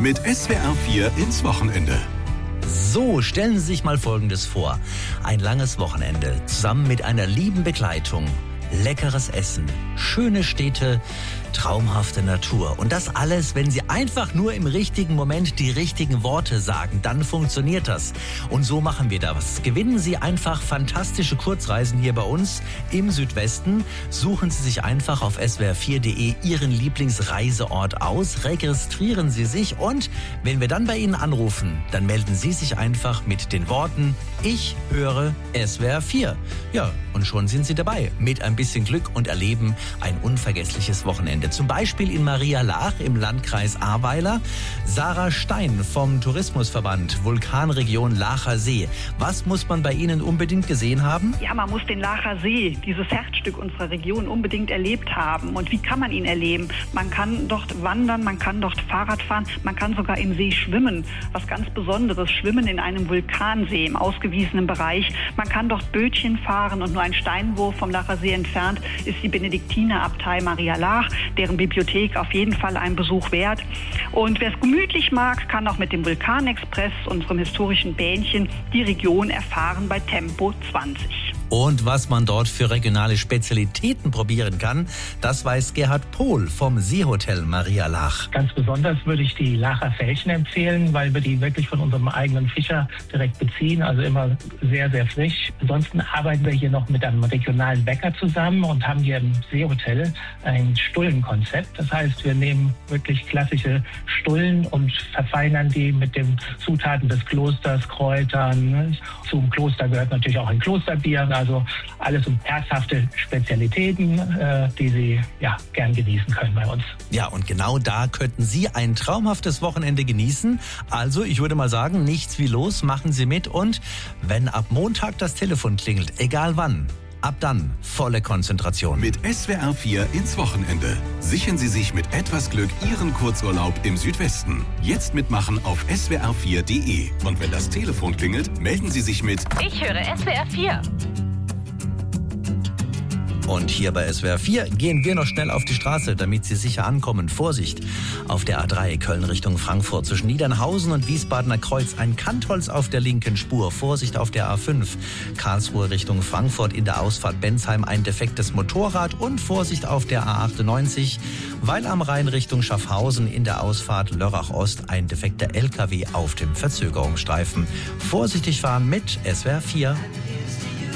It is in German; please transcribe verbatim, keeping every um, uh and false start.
mit S W R vier ins Wochenende. So, stellen Sie sich mal Folgendes vor. Ein langes Wochenende zusammen mit einer lieben Begleitung. Leckeres Essen, schöne Städte, traumhafte Natur. Und das alles, wenn Sie einfach nur im richtigen Moment die richtigen Worte sagen, dann funktioniert das. Und so machen wir das. Gewinnen Sie einfach fantastische Kurzreisen hier bei uns im Südwesten. Suchen Sie sich einfach auf S W R vier punkt de Ihren Lieblingsreiseort aus, registrieren Sie sich und wenn wir dann bei Ihnen anrufen, dann melden Sie sich einfach mit den Worten: Ich höre S W R vier. Ja, und schon sind Sie dabei. Mit ein bisschen Glück und erleben ein unvergessliches Wochenende. Zum Beispiel in Maria Laach im Landkreis Ahrweiler. Sarah Stein vom Tourismusverband Vulkanregion Laacher See. Was muss man bei Ihnen unbedingt gesehen haben? Ja, man muss den Laacher See, dieses Herzstück unserer Region, unbedingt erlebt haben. Und wie kann man ihn erleben? Man kann dort wandern, man kann dort Fahrrad fahren, man kann sogar im See schwimmen. Was ganz Besonderes, schwimmen in einem Vulkansee im ausgewiesenen Bereich. Man kann dort Bötchen fahren und nur ein Steinwurf vom Laacher See entfernt ist die Benediktinerabtei Maria Laach, deren Bibliothek auf jeden Fall einen Besuch wert. Und wer es gemütlich mag, kann auch mit dem Vulkanexpress, unserem historischen Bähnchen, die Region erfahren bei Tempo zwanzig. Und was man dort für regionale Spezialitäten probieren kann, das weiß Gerhard Pohl vom Seehotel Maria Laach. Ganz besonders würde ich die Laacher Fällchen empfehlen, weil wir die wirklich von unserem eigenen Fischer direkt beziehen, also immer sehr, sehr frisch. Ansonsten arbeiten wir hier noch mit einem regionalen Bäcker zusammen und haben hier im Seehotel ein Stullenkonzept. Das heißt, wir nehmen wirklich klassische Stullen und verfeinern die mit den Zutaten des Klosters, Kräutern. Zum Kloster gehört natürlich auch ein Klosterbier. Also alles um herzhafte Spezialitäten, äh, die Sie ja gern genießen können bei uns. Ja, und genau da könnten Sie ein traumhaftes Wochenende genießen. Also, ich würde mal sagen, nichts wie los, machen Sie mit. Und wenn ab Montag das Telefon klingelt, egal wann, ab dann volle Konzentration. Mit S W R vier ins Wochenende. Sichern Sie sich mit etwas Glück Ihren Kurzurlaub im Südwesten. Jetzt mitmachen auf S W R vier punkt de. Und wenn das Telefon klingelt, melden Sie sich mit Ich höre S W R vier. Und hier bei S W R vier gehen wir noch schnell auf die Straße, damit Sie sicher ankommen. Vorsicht! Auf der A drei Köln Richtung Frankfurt zwischen Niedernhausen und Wiesbadener Kreuz ein Kantholz auf der linken Spur. Vorsicht auf der A fünf Karlsruhe Richtung Frankfurt in der Ausfahrt Bensheim ein defektes Motorrad und Vorsicht auf der A achtundneunzig Weil am Rhein Richtung Schaffhausen in der Ausfahrt Lörrach Ost ein defekter L K W auf dem Verzögerungsstreifen. Vorsichtig fahren mit S W R vier.